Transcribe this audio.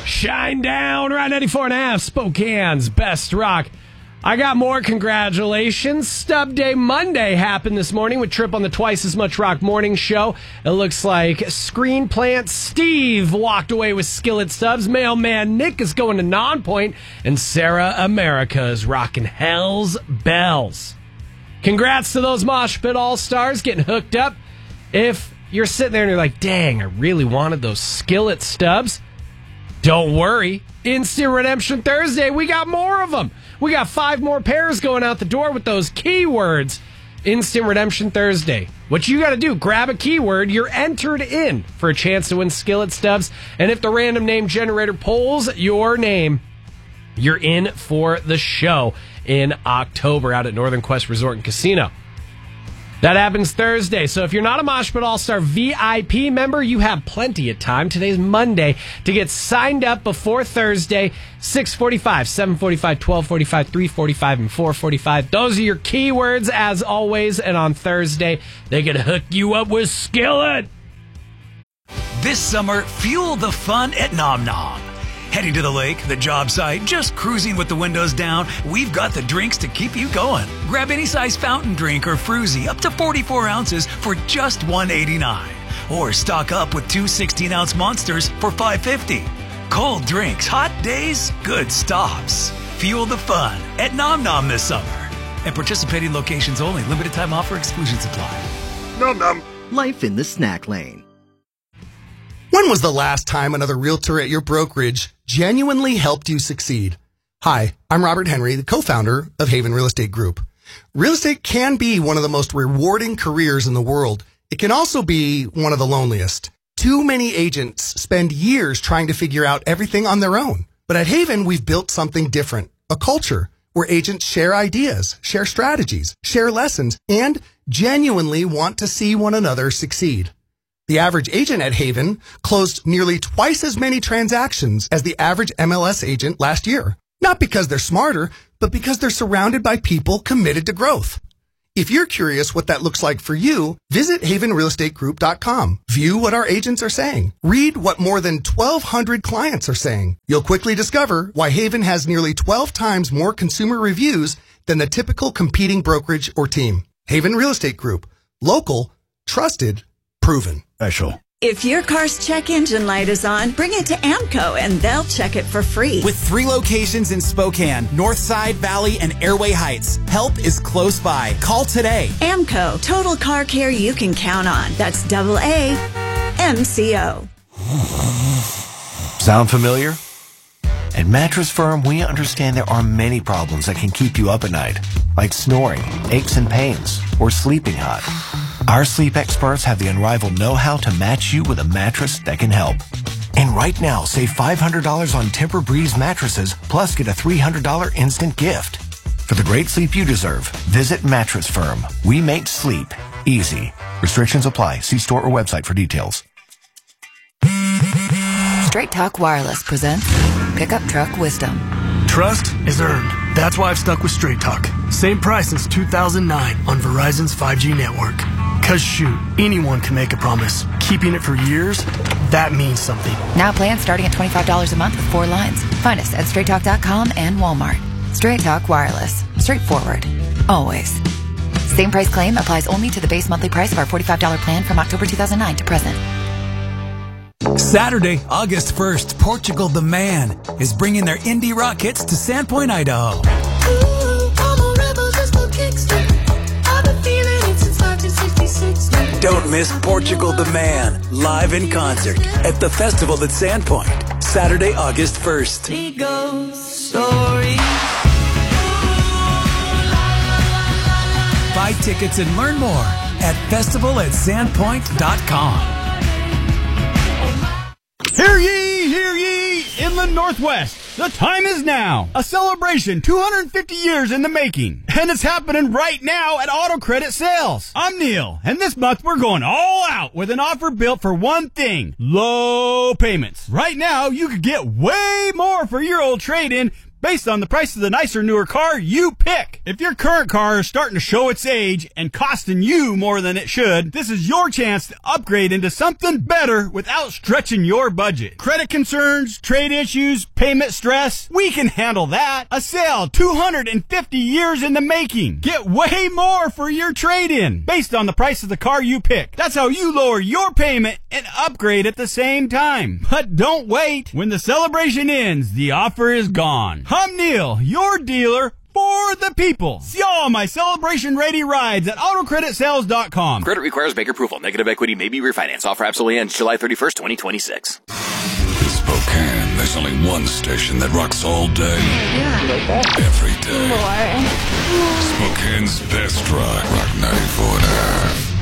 Shine down, right 94.5, Spokane's best rock. I got more congratulations. Stub Day Monday happened this morning with Trip on the Twice as Much Rock Morning Show. It looks like Screen Plant Steve walked away with skillet stubs. Mailman Nick is going to Nonpoint. And Sarah America is rocking Hell's Bells. Congrats to those Mosh Pit All-Stars getting hooked up. If you're sitting there and you're like, dang, I really wanted those skillet stubs, don't worry. Instant Redemption Thursday, we got more of them. We got 5 more pairs going out the door with those keywords. Instant Redemption Thursday. What you got to do, grab a keyword. You're entered in for a chance to win skillet stubs. And if the random name generator polls your name, you're in for the show in October out at Northern Quest Resort and Casino. That happens Thursday. So if you're not a Mosh Pit All-Star VIP member, you have plenty of time. Today's Monday to get signed up before Thursday, 6:45, 7:45, 12:45, 3:45, and 4:45. Those are your keywords, as always. And on Thursday, they can hook you up with skillet. This summer, fuel the fun at Nom Nom. Heading to the lake, the job site, just cruising with the windows down, we've got the drinks to keep you going. Grab any size fountain drink or fruzy up to 44 ounces for just $1.89. Or stock up with 2 16-ounce monsters for $5.50. Cold drinks, hot days, good stops. Fuel the fun at Nom Nom this summer. At participating locations only. Limited time offer. Exclusions apply. Nom Nom. Life in the snack lane. When was the last time another realtor at your brokerage genuinely helped you succeed? Hi, I'm Robert Henry, the co-founder of Haven Real Estate Group. Real estate can be one of the most rewarding careers in the world. It can also be one of the loneliest. Too many agents spend years trying to figure out everything on their own. But at Haven, we've built something different, a culture where agents share ideas, share strategies, share lessons, and genuinely want to see one another succeed. The average agent at Haven closed nearly twice as many transactions as the average MLS agent last year. Not because they're smarter, but because they're surrounded by people committed to growth. If you're curious what that looks like for you, visit havenrealestategroup.com. View what our agents are saying. Read what more than 1,200 clients are saying. You'll quickly discover why Haven has nearly 12 times more consumer reviews than the typical competing brokerage or team. Haven Real Estate Group. Local, trusted, proven. Special. If your car's check engine light is on, bring it to AMCO and they'll check it for free. With 3 locations in Spokane, Northside, Valley, and Airway Heights, help is close by. Call today. AMCO, total car care you can count on. That's AAMCO. Sound familiar? At Mattress Firm, we understand there are many problems that can keep you up at night, like snoring, aches and pains, or sleeping hot. Our sleep experts have the unrivaled know-how to match you with a mattress that can help. And right now, save $500 on Tempur-Breeze mattresses, plus get a $300 instant gift. For the great sleep you deserve, visit Mattress Firm. We make sleep easy. Restrictions apply. See store or website for details. Straight Talk Wireless presents Pickup Truck Wisdom. Trust is earned. That's why I've stuck with Straight Talk. Same price since 2009 on Verizon's 5G network. Cause shoot, anyone can make a promise. Keeping it for years, that means something. Now plans starting at $25 a month with 4 lines. Find us at straighttalk.com and Walmart. Straight Talk Wireless. Straightforward. Always. Same price claim applies only to the base monthly price of our $45 plan from October 2009 to present. Saturday, August 1st, Portugal the Man is bringing their indie rock hits to Sandpoint, Idaho. Don't miss Portugal the Man live in concert at the festival at Sandpoint, Saturday, August 1st. Buy tickets and learn more at festival@sandpoint.com. Hear ye, in the Northwest. The time is now. A celebration 250 years in the making. And it's happening right now at Auto Credit Sales. I'm Neil, and this month we're going all out with an offer built for one thing: low payments. Right now, you could get way more for your old trade-in based on the price of the nicer, newer car you pick. If your current car is starting to show its age and costing you more than it should, this is your chance to upgrade into something better without stretching your budget. Credit concerns, trade issues, payment stress, we can handle that. A sale 250 years in the making. Get way more for your trade-in based on the price of the car you pick. That's how you lower your payment and upgrade at the same time. But don't wait. When the celebration ends, the offer is gone. I'm Neil, your dealer for the people. See all my celebration-ready rides at AutoCreditSales.com. Credit requires bank approval. Negative equity may be refinanced. Offer absolutely ends July 31st, 2026. In Spokane, there's only one station that rocks all day. Yeah. Every day. More. Spokane's best rock. Rock 94.5.